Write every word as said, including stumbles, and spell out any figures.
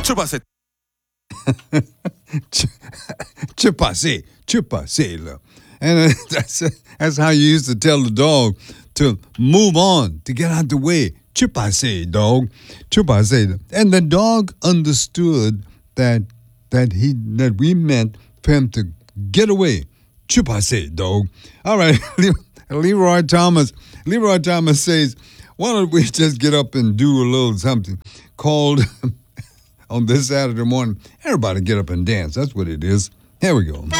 Tu passé. Tu passé, tu passé, là. And uh, that's, that's how you used to tell the dog to move on, to get out the way. Tu passé, dog. Tu passé. And the dog understood that that he that we meant for him to get away. Tu passé, dog. All right, Leroy Thomas. Leroy Thomas says, why don't we just get up and do a little something called on this Saturday morning? Everybody get up and dance. That's what it is. Here we go.